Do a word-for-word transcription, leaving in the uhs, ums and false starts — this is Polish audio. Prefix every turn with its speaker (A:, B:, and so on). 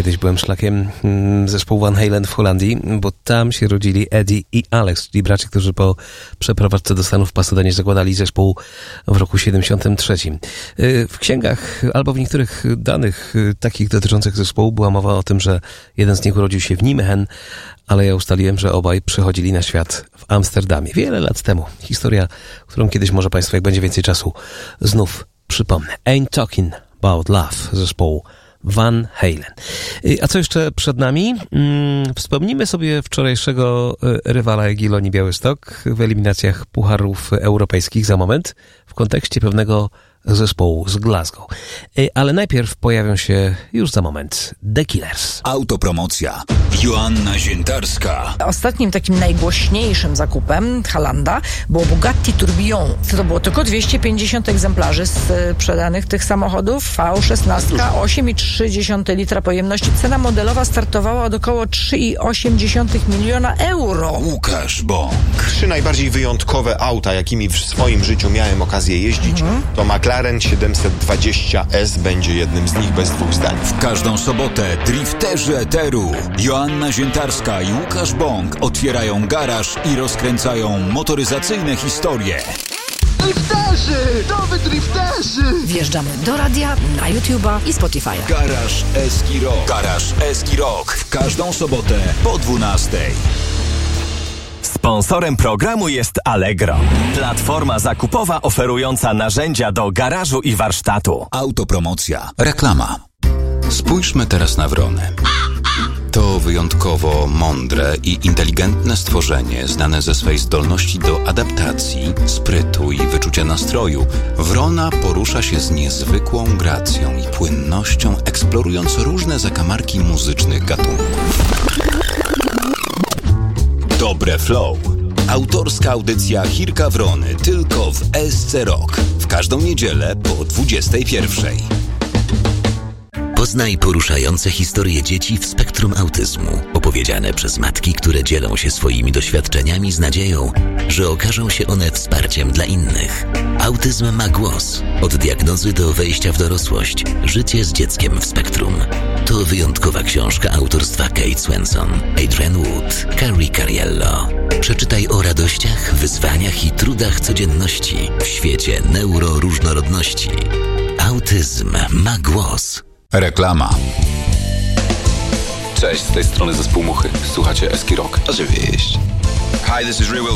A: kiedyś byłem szlakiem zespołu Van Halen w Holandii, bo tam się rodzili Eddie i Alex, czyli bracia, którzy po przeprowadzce do Stanów w Pasadenie zakładali zespół w roku siedemdziesiątym trzecim. W księgach albo w niektórych danych takich dotyczących zespołu była mowa o tym, że jeden z nich urodził się w Nijmegen, ale ja ustaliłem, że obaj przychodzili na świat w Amsterdamie wiele lat temu. Historia, którą kiedyś może Państwu, jak będzie więcej czasu, znów przypomnę. Ain't Talking About Love zespołu Van Halen. A co jeszcze przed nami? Hmm, wspomnimy sobie wczorajszego rywala Jagiellonii Białystok w eliminacjach pucharów europejskich za moment w kontekście pewnego zespołu z Glasgow. Ale najpierw pojawią się już za moment The Killers.
B: Autopromocja. Joanna Ziętarska.
C: Ostatnim takim najgłośniejszym zakupem Halanda było Bugatti Tourbillon. To było tylko dwieście pięćdziesiąt egzemplarzy sprzedanych tych samochodów. V szesnaście, osiem i trzy dziesiąte litra pojemności. Cena modelowa startowała od około trzy i osiem dziesiątych miliona euro.
B: Łukasz Bąk.
D: Trzy najbardziej wyjątkowe auta, jakimi w swoim życiu miałem okazję jeździć, mhm. to McLaren siedemset dwadzieścia S będzie jednym z nich bez dwóch zdań.
B: W każdą sobotę drifterzy eteru Joanna Ziętarska i Łukasz Bąk otwierają garaż i rozkręcają motoryzacyjne historie.
E: Drifterzy! Nowy drifterzy!
C: Wjeżdżamy do radia, na YouTube'a i Spotify'a.
B: Garaż Eski Rock. Garaż Eski Rock. W każdą sobotę po dwunastej.
F: Sponsorem programu jest Allegro, platforma zakupowa oferująca narzędzia do garażu i warsztatu.
B: Autopromocja. Reklama. Spójrzmy teraz na wronę. To wyjątkowo mądre i inteligentne stworzenie, znane ze swej zdolności do adaptacji, sprytu i wyczucia nastroju. Wrona porusza się z niezwykłą gracją i płynnością, eksplorując różne zakamarki muzycznych gatunków. Dobre Flow. Autorska audycja Hirka Wrony tylko w S C Rock. W każdą niedzielę po dwudziestej pierwszej.
G: Poznaj poruszające historie dzieci w spektrum autyzmu, opowiedziane przez matki, które dzielą się swoimi doświadczeniami z nadzieją, że okażą się one wsparciem dla innych. Autyzm ma głos. Od diagnozy do wejścia w dorosłość. Życie z dzieckiem w spektrum. To wyjątkowa książka autorstwa Kate Swenson, Adrian Wood, Carrie Cariello. Przeczytaj o radościach, wyzwaniach i trudach codzienności w świecie neuroróżnorodności. Autyzm ma głos.
B: Reklama.
H: Cześć, z tej strony zespół Muchy. Słuchacie Eski Rock.
I: Oczywiście. Hi, this is Real